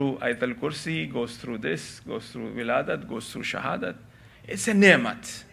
through Ayatul Kursi, goes through this, goes through Wiladat, goes through Shahadat. It's a ni'mat.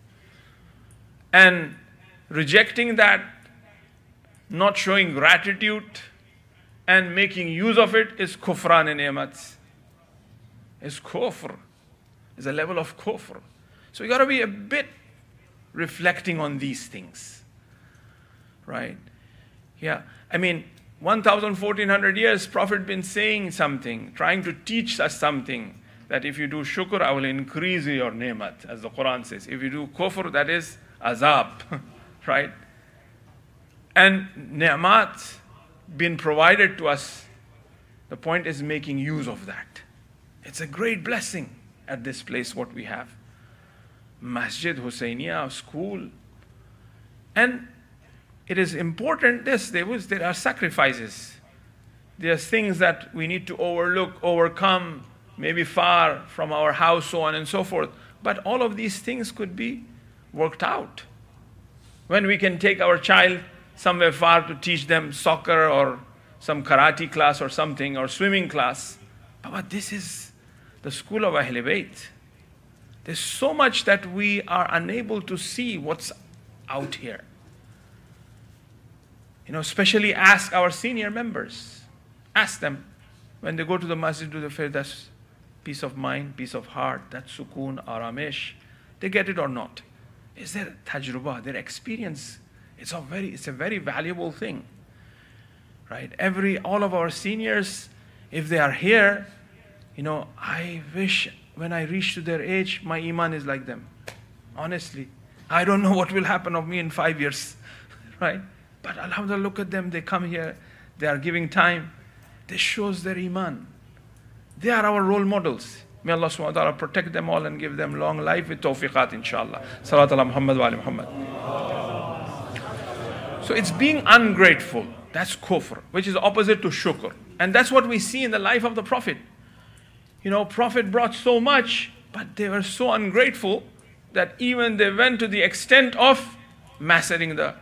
And rejecting that, not showing gratitude, and making use of it is kufran ni'mat. It's kufr. It's a level of kufr. So you got to be a bit reflecting on these things. Right? Yeah. I mean, 1,400 years, Prophet been saying something, trying to teach us something, that if you do shukr, I will increase your ni'mat, as the Quran says. If you do kufr, that is azab. Right? And ni'mat been provided to us. The point is making use of that. It's a great blessing at this place what we have. Masjid Hussainiya, school. And it is important there are sacrifices. There are things that we need to overlook, overcome, maybe far from our house, so on and so forth. But all of these things could be worked out. When we can take our child somewhere far to teach them soccer or some karate class or something, or swimming class. But this is the school of Ahl Bayt. There's so much that we are unable to see what's out here. You know, especially ask our senior members. Ask them when they go to the masjid, do they feel that's peace of mind, peace of heart, that sukoon, aramesh? They get it or not? Is their tajrubah, their experience? It's a very valuable thing, right? All of our seniors, if they are here, you know, I wish when I reach to their age, my iman is like them. Honestly, I don't know what will happen of me in 5 years, right? But alhamdulillah, look at them. They come here, they are giving time. This shows their iman. They are our role models. May Allah subhanahu wa ta'ala protect them all and give them long life with tawfiqat, inshallah. Salat ala Muhammad wa ali Muhammad. So it's being ungrateful. That's kufr, which is opposite to shukr. And that's what we see in the life of the Prophet. You know, Prophet brought so much, but they were so ungrateful that even they went to the extent of massacring the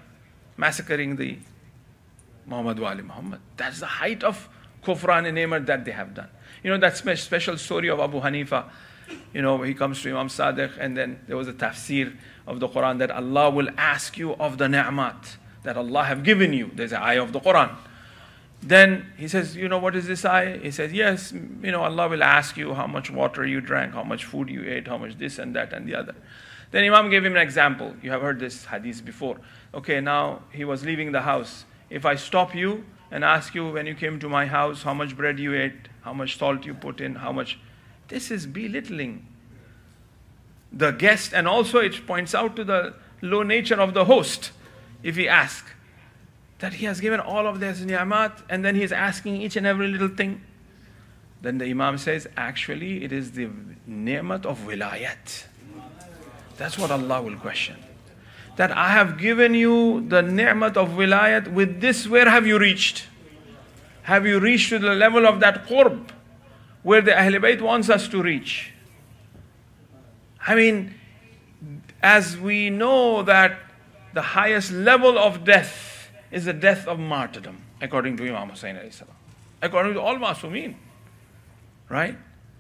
Muhammad wa ali Muhammad. That's the height of kufran and ni'mat that they have done. You know, that special story of Abu Hanifa. You know, he comes to Imam Sadiq, and then there was a tafsir of the Quran that Allah will ask you of the ni'mat that Allah have given you. There's an ayah of the Quran. Then he says, you know, what is this ayah? He says, yes, you know, Allah will ask you how much water you drank, how much food you ate, how much this and that and the other. Then Imam gave him an example. You have heard this hadith before. Okay, now he was leaving the house. If I stop you and ask you when you came to my house, how much bread you ate, how much salt you put in, how much... This is belittling the guest, and also it points out to the low nature of the host. If he asks that he has given all of this ni'mat, and then he is asking each and every little thing, then the Imam says, actually it is the ni'mat of wilayat. That's what Allah will question. That I have given you the ni'mat of wilayat. With this, where have you reached? Have you reached to the level of that qurb where the Ahl Bayt wants us to reach? I mean, as we know that the highest level of death is the death of martyrdom, according to Imam Hussain alayhi salam, according to all Masumeen, right?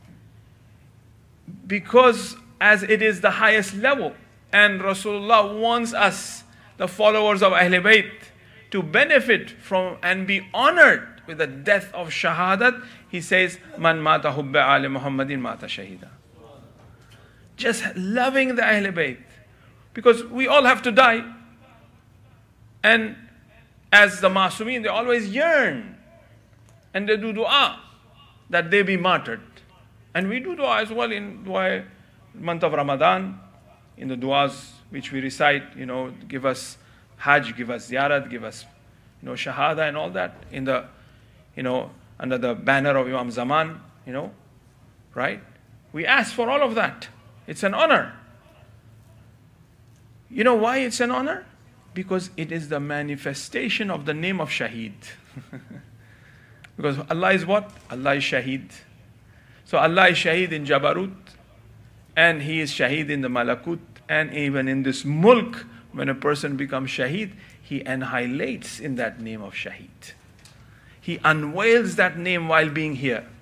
Because as it is the highest level, and Rasulullah wants us, the followers of Ahl Bayt, to benefit from and be honored with the death of shahadat, he says, Man mata hubba ali Muhammadin mata shahida. Just loving the Ahl Bayt, because we all have to die. And as the Masumeen, they always yearn and they do dua that they be martyred. And we do dua as well in dua month of Ramadan, in the duas which we recite, you know, give us Hajj, give us Ziyarat, give us, you know, Shahada and all that, in the, you know, under the banner of Imam Zaman, you know, right? We ask for all of that. It's an honor. You know why it's an honor? Because it is the manifestation of the name of Shaheed. Because Allah is what? Allah is Shaheed. So Allah is Shaheed in Jabarut, and He is Shaheed in the Malakut, and even in this mulk, when a person becomes Shaheed, he annihilates in that name of Shaheed. He unveils that name while being here.